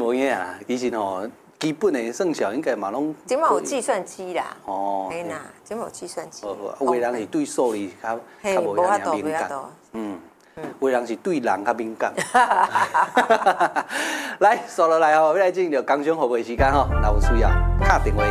无影啊，其实吼，基本的算小应该嘛拢。 今嘛有计算机啦。 哦。 嘿啦，今嘛有计算机。 有的人是对数字较无遐尔敏感。有的人是对人较敏感。来，说落来吼，要来进入工商服务时间吼，若有需要打电话。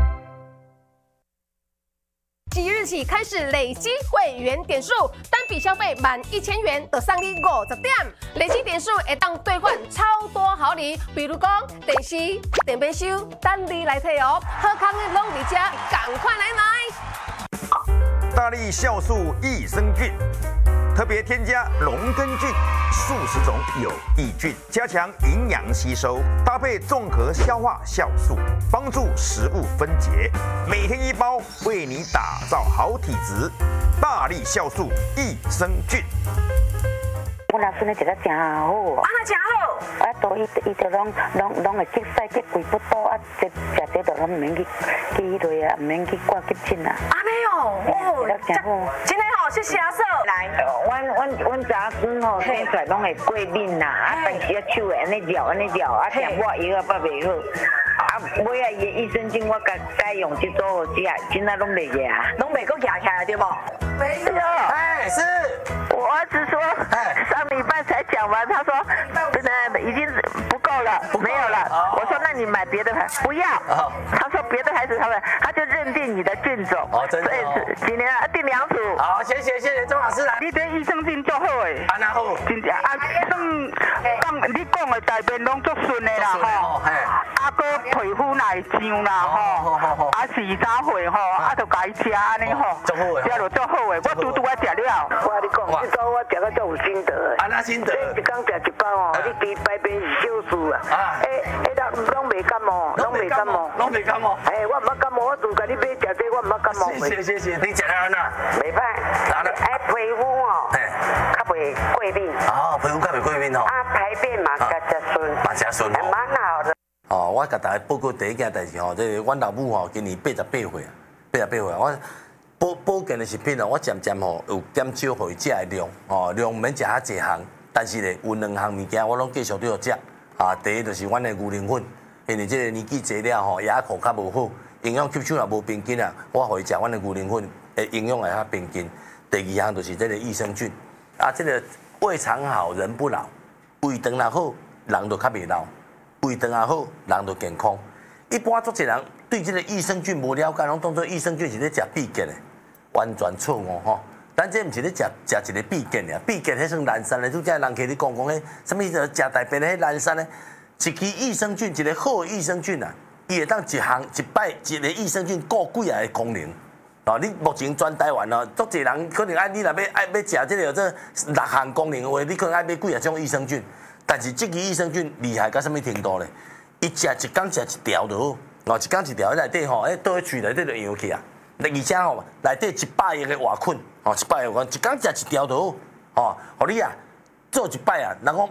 即日起开始累积会员点数，单笔消费满1000元就送你50点，累积点数会当兑换超多好礼，比如讲电视、电杯收，等你来摕哦。好康的拢伫遮，赶快来买！ 大力酵素益生菌。特别添加龙根菌数十种有益菌，加强营养吸收，搭配综合消化酵素，帮助食物分解。每天1包，为你打造好体质。大力酵素益生菌。 我老孙咧食得真好哦。 那真好。 啊，都伊就拢会积屎积贵不多啊，食这都拢唔免去迄啊，唔免去挂急诊啊。 安尼哦， 食得真好。 真诶吼，谢谢阿嫂。来， 阮查孙吼生出来拢会过敏啦，啊，但是啊手会安尼绕，啊，点我药啊，捌袂好。啊，尾啊伊的益生菌我改用这组食，真啊拢袂牙， 拢袂够夹起来对不？ 没有。 哎，是。 我儿子说，上礼拜才讲完，他说，真的已经不够了，没有了。我说那你买别的牌，不要。他说别的牌子他就认定你的菌种。 哦，真的。 所以今年订2组。 好，谢谢钟老师来。 你对益生菌做好诶。 安那好。 真正啊，算你讲的大便拢足顺的啦吼。啊，个皮肤来上啦吼。啊，时早会吼，啊，就该吃安尼吼。 足好诶。 食就足好诶，我拄啊食了。我跟你讲，这包我食到足有心得诶。 安那心得？ 一工食一包哦，你比排便是小事啊。拢袂感冒，拢袂感冒。 拢袂感冒。 我唔捌感冒，我就甲你买食这，我唔捌感冒。 谢，你食安那？ 袂歹。皮肤哦，较袂过敏。 哦，皮肤较袂过敏哦。 啊，排便嘛，较顺。 嘛真顺哦。 蛮好的。 哦，我甲大家报告第一件代志吼，即阮老母吼今年88岁啊，88岁，我保健的食品哦，我渐渐吼有减少互伊食的量，哦，量毋免食遐济项，但是咧有2项物件我拢继续都要食，啊，第一就是阮的牛奶粉，因为即个年纪济了吼，牙口较无好，营养吸收也无平均啊，我互伊食阮的牛奶粉，诶，营养会较平均。第2项就是这个益生菌，啊，这个胃肠好人不老，胃肠若好，人就较袂老。胃肠也好，人就健康。一般足侪人对这个益生菌无了解，拢当作益生菌是咧食必健的，完全错误吼。咱这毋是咧食一个必健的，必健迄算蓝山的，拄则人客咧讲迄什么食大便的迄蓝山呢？一支益生菌，一个好的益生菌啊，伊会当一摆一个益生菌顾几啊个功能。哦，你目前全台湾哦，足侪人可能你若要食这个6项功能的话，你可能爱买几啊种益生菌。但是这支益生菌厉害到什么程度呢？伊食一工食一条就好，哦，一工一条，内底吼，倒去喙内底就用去啊。而且吼，内底100个活菌，哦，100个活菌，一工食一条就好，哦，互你啊做一摆啊，人讲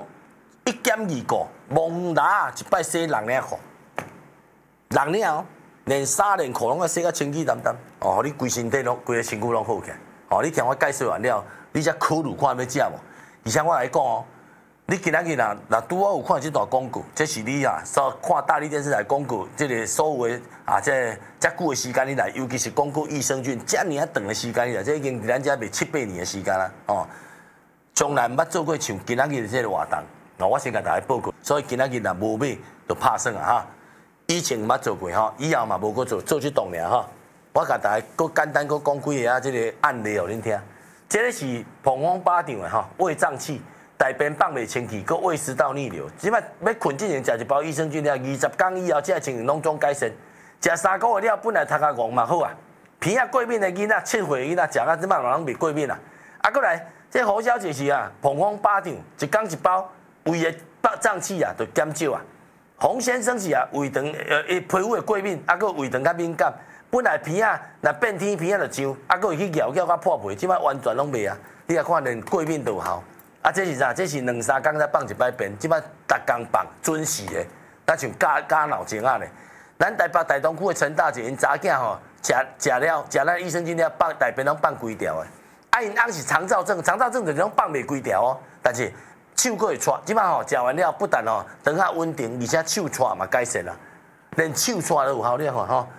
1减2个，蒙拿一摆洗6领裤，6领哦，连衫连裤拢要洗到清气淡淡，哦，互你规身体拢规个身躯拢好起来，哦，你听我介绍完了，你才考虑看要食无？而且我来讲哦。你今仔日若拄好有看这段广告，这是你啊，所看大力电视台广告，这个所有的啊，这久的时间以来，尤其是广告益生菌，这么长的时间以来，这已经伫咱遮卖7、8年的时间啦，哦，从来毋捌做过像今仔日这个活动，哦，我先甲大家报告，所以今仔日若无买就拍算啊哈，以前毋捌做过哈，以后嘛无搁做这档尔哈，我甲大家搁简单搁讲几个啊，这个案例互恁听，这个是膀胱巴掌的哈，胃胀气。大便放袂清气，佮胃食道逆流，即摆要困之前食一包益生菌了，20天以后这情形拢总改善。食3个月了，本来头壳戆嘛好啊，鼻啊过敏的囡仔，7岁囡仔食啊，即摆嘛拢袂过敏啊。啊，过来，这胡小姐是啊，膀胱巴掌，一工一包，胃的胀气啊，就减少啊。洪先生是啊，胃肠皮肤的过敏，啊，佮胃肠较敏感，本来鼻啊，若变天鼻啊就痒，啊，佮会去咬到破皮，即摆完全拢袂啊。你啊看连过敏都有效。啊，这是啥？这是2、3天才放一摆便，即摆逐工放，准时的，那像加脑精啊咧。咱台北大东区的陈大姐因查囝吼，食咱益生菌了，放大便拢放规条的。啊，因翁是肠燥症，肠燥症就是拢放袂规条哦。但是手佫会喘，即摆吼食完了，不但吼肠下稳定，而且手喘嘛改善啦，连手喘都有效了吼。